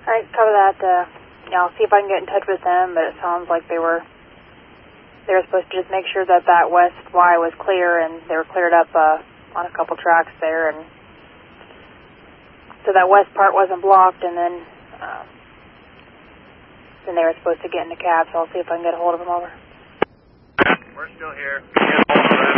Alright, cover that. I'll see if I can get in touch with them, but it sounds like they were supposed to just make sure that that west Y was clear, and they were cleared up on a couple tracks there, and so that west part wasn't blocked, and then they were supposed to get in the cab, so I'll see if I can get a hold of them over. We're still here. Get a hold of them.